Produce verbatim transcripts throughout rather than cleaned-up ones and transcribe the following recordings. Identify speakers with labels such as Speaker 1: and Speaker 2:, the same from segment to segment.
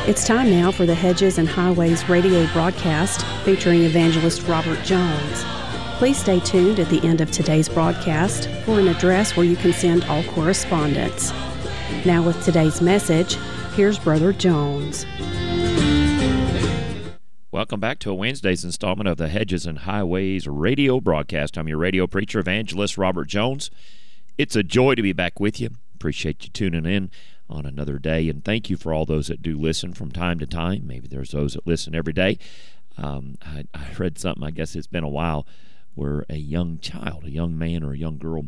Speaker 1: It's time now for the Hedges and Highways radio broadcast featuring evangelist Robert Jones. Please stay tuned at the end of today's broadcast for an address where you can send all correspondence. Now with today's message, here's Brother Jones.
Speaker 2: Welcome back to a Wednesday's installment of the Hedges and Highways radio broadcast. I'm your radio preacher, evangelist Robert Jones. It's a joy to be back with you. Appreciate you tuning in on another day, and thank you for all those that do listen from time to time. Maybe there's those that listen every day. Um, I, I read something, I guess it's been a while, where a young child, a young man or a young girl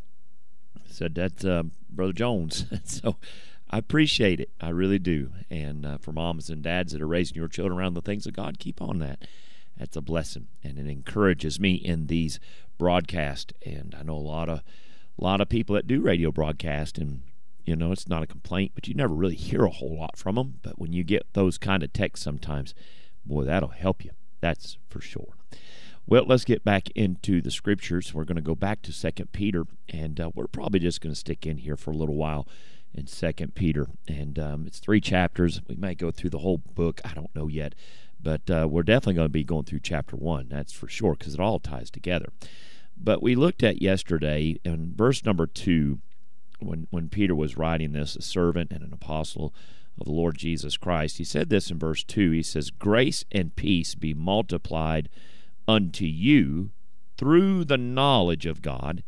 Speaker 2: said, that's uh, Brother Jones. So I appreciate it. I really do. And uh, for moms and dads that are raising your children around the things of God, keep on that. That's a blessing, and it encourages me in these broadcasts. And I know a lot of a lot of people that do radio broadcast, and you know, it's not a complaint, but you never really hear a whole lot from them. But when you get those kind of texts sometimes, boy, that'll help you. That's for sure. Well, let's get back into the scriptures. We're going to go back to Second Peter, and uh, we're probably just going to stick in here for a little while in Second Peter. And um, it's three chapters. We may go through the whole book. I don't know yet. But uh, we're definitely going to be going through chapter one. That's for sure, because it all ties together. But we looked at yesterday in verse number two, When when Peter was writing this, a servant and an apostle of the Lord Jesus Christ, he said this in verse two. He says, "Grace and peace be multiplied unto you through the knowledge of God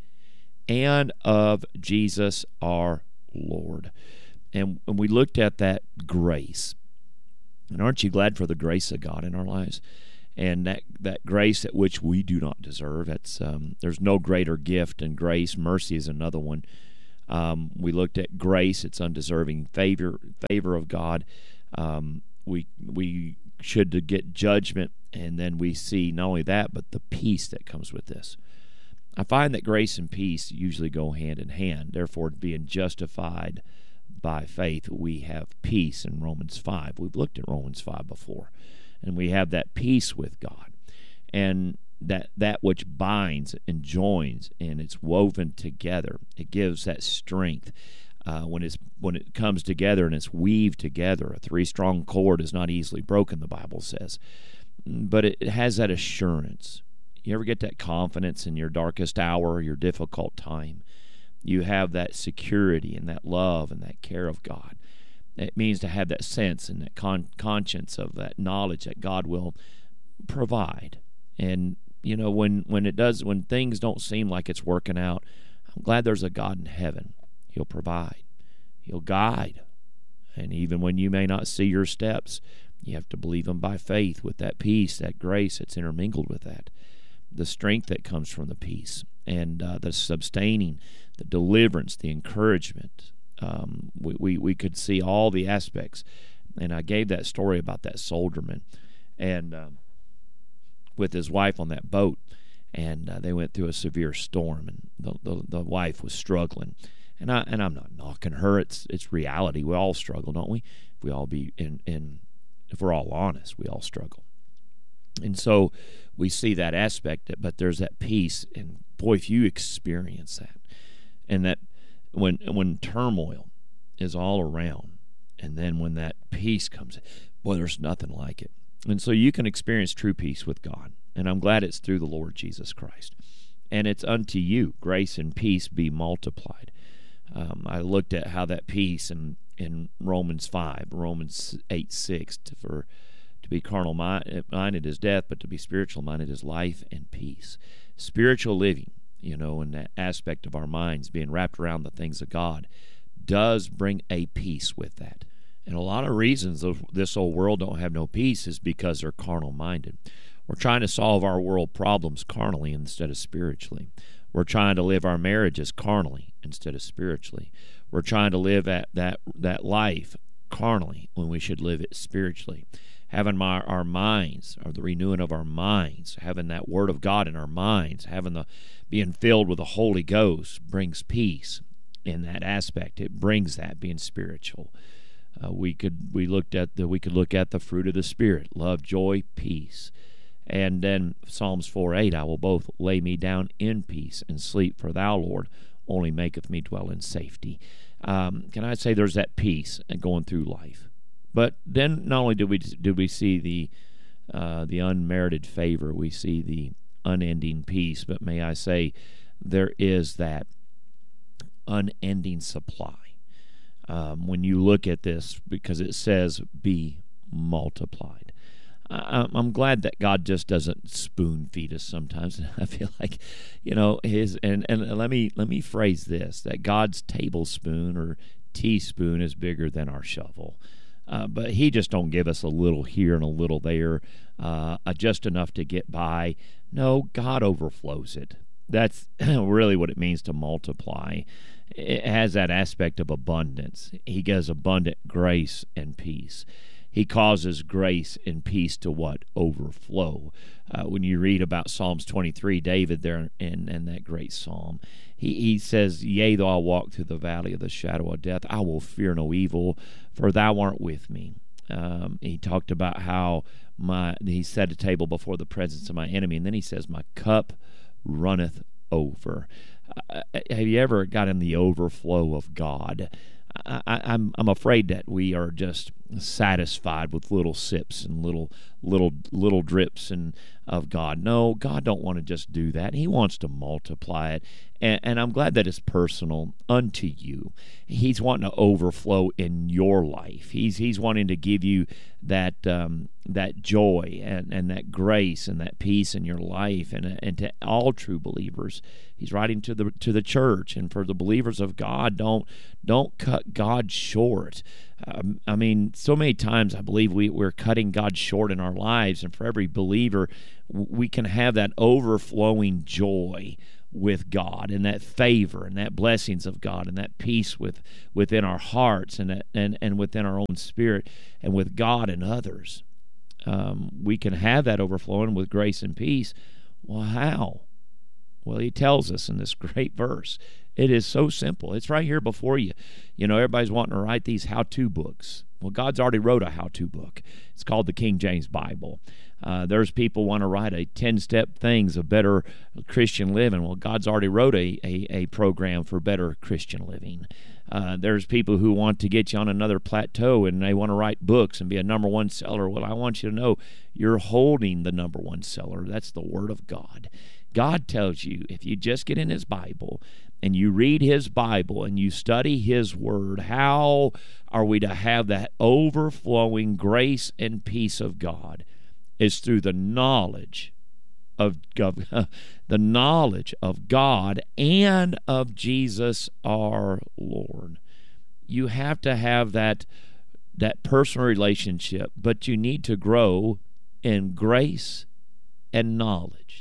Speaker 2: and of Jesus our Lord." And, and we looked at that grace. And aren't you glad for the grace of God in our lives? And that, that grace at which we do not deserve. That's um, there's no greater gift than grace. Mercy is another one. Um, we looked at grace; it's undeserving favor, favor of God. Um, we we should get judgment, and then we see not only that, but the peace that comes with this. I find that grace and peace usually go hand in hand. Therefore, being justified by faith, we have peace in Romans five. We've looked at Romans five before, and we have that peace with God, and that that which binds and joins, and it's woven together. It gives that strength uh, when it's when it comes together and it's weaved together. A three-strong cord is not easily broken, the Bible says, but it, it has that assurance. You ever get that confidence in your darkest hour, your difficult time? You have that security and that love and that care of God. It means to have that sense and that con- conscience of that knowledge that God will provide. And you know, when, when it does, when things don't seem like it's working out, I'm glad there's a God in heaven. He'll provide. He'll guide. And even when you may not see your steps, you have to believe Him by faith with that peace, that grace that's intermingled with that. The strength that comes from the peace, and uh, the sustaining, the deliverance, the encouragement. Um, we, we, we could see all the aspects. And I gave that story about that soldierman. And Um, with his wife on that boat, and uh, they went through a severe storm, and the, the the wife was struggling. And I and I'm not knocking her. It's it's reality. We all struggle, don't we? If we all be in in if we're all honest, we all struggle. And so we see that aspect, but there's that peace. And boy, if you experience that, and that when when turmoil is all around, and then when that peace comes, boy, there's nothing like it. And so you can experience true peace with God. And I'm glad it's through the Lord Jesus Christ. And it's unto you, grace and peace be multiplied. Um, I looked at how that peace in, in Romans five, Romans eight six, to, for to be carnal minded is death, but to be spiritual minded is life and peace. Spiritual living, you know, and that aspect of our minds being wrapped around the things of God does bring a peace with that. And a lot of reasons this old world don't have no peace is because they're carnal-minded. We're trying to solve our world problems carnally instead of spiritually. We're trying to live our marriages carnally instead of spiritually. We're trying to live at that that life carnally when we should live it spiritually. Having my, our minds, or the renewing of our minds, having that Word of God in our minds, having the being filled with the Holy Ghost brings peace in that aspect. It brings that, being spiritual. Uh, we could we looked at the we could look at the fruit of the Spirit: love, joy, peace. And then Psalms four eight, I will both lay me down in peace and sleep, for thou, Lord, only maketh me dwell in safety. Um, can I say there's that peace going through life? But then not only do we do we see the uh, the unmerited favor, we see the unending peace, but may I say there is that unending supply. Um, when you look at this, because it says be multiplied. I, I'm glad that God just doesn't spoon feed us sometimes. I feel like, you know, his and, and let me let me phrase this, that God's tablespoon or teaspoon is bigger than our shovel. Uh, but he just don't give us a little here and a little there, uh, just enough to get by. No, God overflows it. That's really what it means to multiply. It has that aspect of abundance. He gives abundant grace and peace. He causes grace and peace to what? Overflow. Uh, when you read about Psalms twenty-three, David there in, in that great psalm, he, he says, yea, though I walk through the valley of the shadow of death, I will fear no evil, for thou art with me. Um, he talked about how my he set a table before the presence of my enemy, and then he says, my cup runneth over. Uh, have you ever got in the overflow of God? I, I, I'm I'm afraid that we are just satisfied with little sips and little little little drips and of God. No, God don't want to just do that. He wants to multiply it, and, and I'm glad that it's personal unto you. He's wanting to overflow in your life. He's he's wanting to give you that um, that joy and, and that grace and that peace in your life, and and to all true believers. He's writing to the to the church, and for the believers of God, don't don't cut God short. Um, I mean, so many times I believe we, we're cutting God short in our lives, and for every believer, we can have that overflowing joy with God and that favor and that blessings of God and that peace with within our hearts and and, and within our own spirit and with God and others. Um, we can have that overflowing with grace and peace. Well, how? Well, he tells us in this great verse. It is so simple. It's right here before you. You know, everybody's wanting to write these how-to books. Well, God's already wrote a how-to book. It's called the King James Bible. Uh, there's people want to write a ten-step things of better Christian living. Well, God's already wrote a, a, a program for better Christian living. Uh, there's people who want to get you on another plateau, and they want to write books and be a number one seller. Well, I want you to know you're holding the number one seller. That's the Word of God. God tells you, if you just get in His Bible and you read His Bible and you study His Word, how are we to have that overflowing grace and peace of God? Is through the knowledge of God, the knowledge of God and of Jesus our Lord. You have to have that that personal relationship, but you need to grow in grace and knowledge.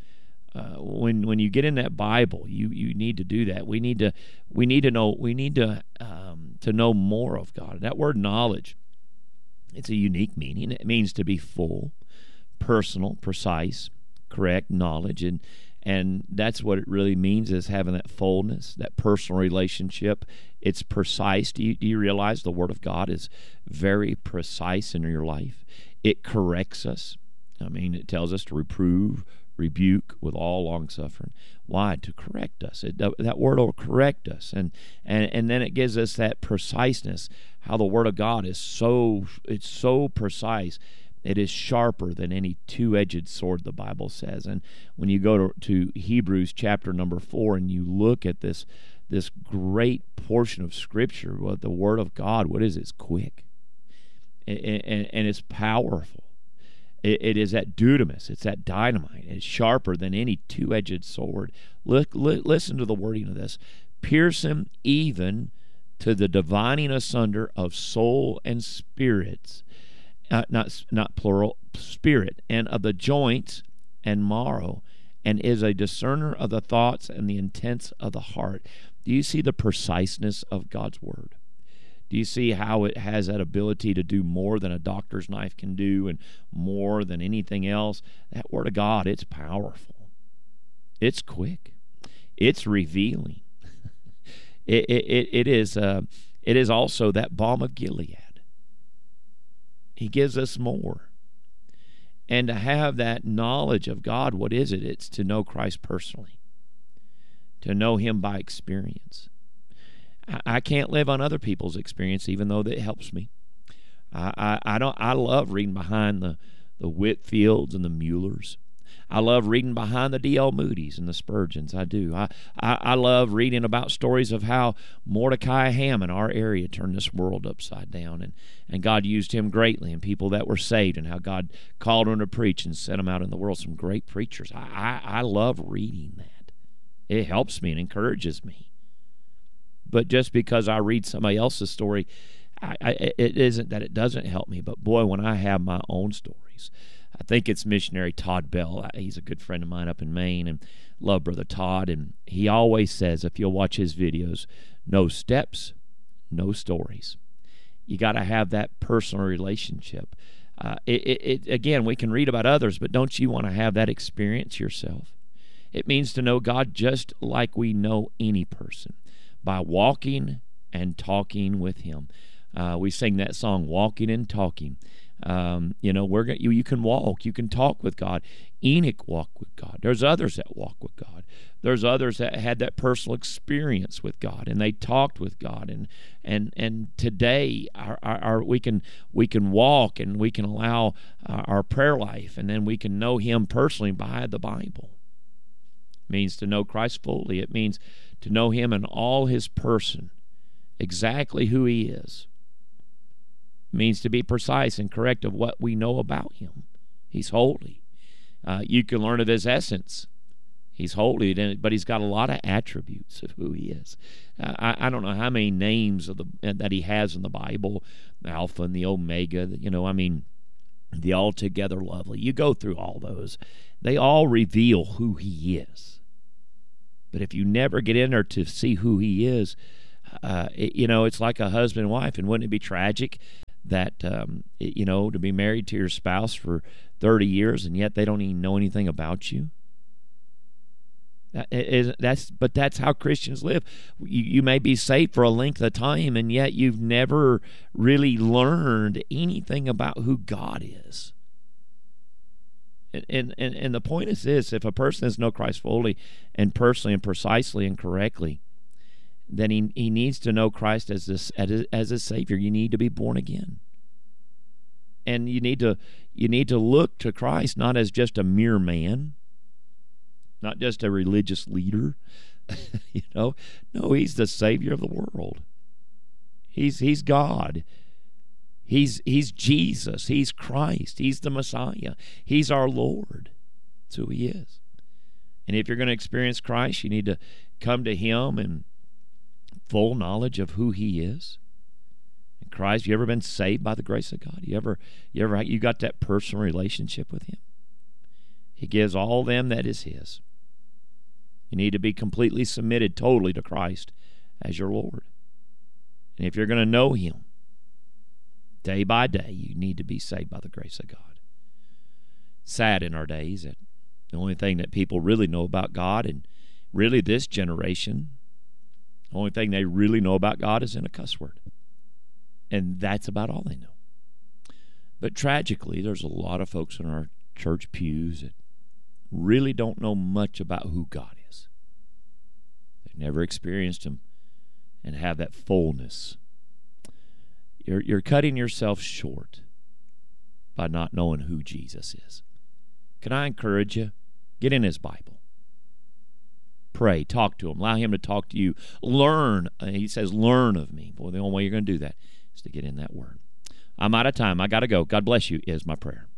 Speaker 2: Uh, when when you get in that Bible, you, you need to do that. We need to we need to know we need to um, to know more of God. That word knowledge, it's a unique meaning. It means to be full, personal, precise, correct knowledge, and and that's what it really means, is having that fullness, that personal relationship. It's precise. Do you, do you realize the Word of God is very precise in your life? It corrects us. I mean, it tells us to reprove, rebuke with all long suffering. Why? To correct us. It, that word will correct us, and and and then it gives us that preciseness. How the Word of God is so it's so precise. It is sharper than any two-edged sword, the Bible says. And when you go to, to Hebrews chapter number four and you look at this this great portion of Scripture, what the Word of God, what is it? It's quick, and, and, and it's powerful. It, it is that dunamis. It's that dynamite. It's sharper than any two-edged sword. Look, li- listen to the wording of this. Piercing even to the dividing asunder of soul and spirits, Uh, not not plural, spirit, and of the joints and marrow, and is a discerner of the thoughts and the intents of the heart. Do you see the preciseness of God's Word? Do you see how it has that ability to do more than a doctor's knife can do, and more than anything else? That Word of God, it's powerful. It's quick. It's revealing. it, it, it is uh, it is also that balm of Gilead. He gives us more. And to have that knowledge of God, what is it? It's to know Christ personally, to know Him by experience. I, I can't live on other people's experience, even though that helps me. I, I, I don't. I love reading behind the, the Whitfields and the Muellers. I love reading behind the D L Moody's and the Spurgeons. I do. I, I, I love reading about stories of how Mordecai Ham in our area turned this world upside down, and, and God used him greatly, and people that were saved, and how God called him to preach and sent him out in the world. Some great preachers. I, I, I love reading that. It helps me and encourages me. But just because I read somebody else's story, I, I, it isn't that it doesn't help me. But boy, when I have my own stories, I think it's missionary Todd Bell. He's a good friend of mine up in Maine, and love Brother Todd. And he always says, if you'll watch his videos, no steps, no stories. You got to have that personal relationship. Uh, it, it, it, again, we can read about others, but don't you want to have that experience yourself? It means to know God just like we know any person, by walking and talking with him. Uh, we sing that song, Walking and Talking. Um, you know, we're you, you can walk, you can talk with God. Enoch walked with God. There's others that walk with God. There's others that had that personal experience with God, and they talked with God. And and and today, our, our, our we can we can walk, and we can allow our, our prayer life, and then we can know Him personally by the Bible. It means to know Christ fully. It means to know Him in all His person, exactly who He is. Means to be precise and correct of what we know about Him. He's holy. Uh, you can learn of His essence. He's holy, but He's got a lot of attributes of who He is. Uh, I, I don't know how many names of the that He has in the Bible, the Alpha and the Omega. You know, I mean, the altogether lovely. You go through all those. They all reveal who He is. But if you never get in there to see who He is, uh, it, you know, it's like a husband and wife. And wouldn't it be tragic that, um, you know, to be married to your spouse for thirty years and yet they don't even know anything about you? That is, that's, but that's how Christians live. You, you may be saved for a length of time, and yet you've never really learned anything about who God is. And, and, and the point is this: if a person doesn't know Christ fully and personally and precisely and correctly, then he, he needs to know Christ as this as a, as a Savior. You need to be born again, and you need to you need to look to Christ not as just a mere man, not just a religious leader. you know, no, He's the Savior of the world. He's He's God. He's He's Jesus. He's Christ. He's the Messiah. He's our Lord. That's who He is. And if you're going to experience Christ, you need to come to Him in full knowledge of who He is. And Christ, you ever been saved by the grace of God? You ever, you ever, you got that personal relationship with Him? He gives all them that is His. You need to be completely submitted totally to Christ as your Lord. And if you're going to know Him day by day, you need to be saved by the grace of God. Sad in our days that the only thing that people really know about God, and really this generation, the only thing they really know about God is in a cuss word. And that's about all they know. But tragically, there's a lot of folks in our church pews that really don't know much about who God is. They've never experienced Him and have that fullness. You're, you're cutting yourself short by not knowing who Jesus is. Can I encourage you? Get in His Bible. Pray, talk to Him, allow Him to talk to you. Learn. He says, learn of me. Boy, the only way you're going to do that is to get in that Word. I'm out of time. I got to go. God bless you is my prayer.